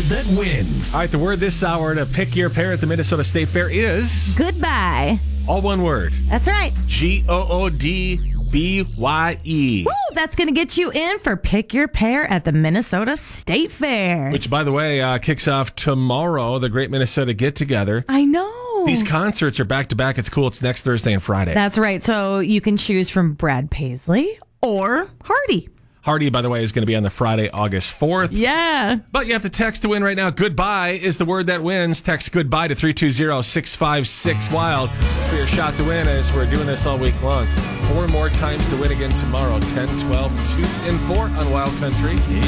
that wins. All right, the word this hour to pick your pair at the Minnesota State Fair is Goodbye. all one word. That's right. Goodbye. Woo, that's going to get you in for Pick Your Pair at the Minnesota State Fair. Which, by the way, kicks off tomorrow, the Great Minnesota Get Together. I know. These concerts are back to back. It's cool. It's next Thursday and Friday. That's right. So you can choose from Brad Paisley or Hardy. Hardy, by the way, is going to be on the Friday, August 4th. Yeah. But you have to text to win right now. Goodbye is the word that wins. Text goodbye to 320-656-WILD for your shot to win as we're doing this all week long. 4 more times to win again tomorrow. 10, 12, 2, and 4 on Wild Country.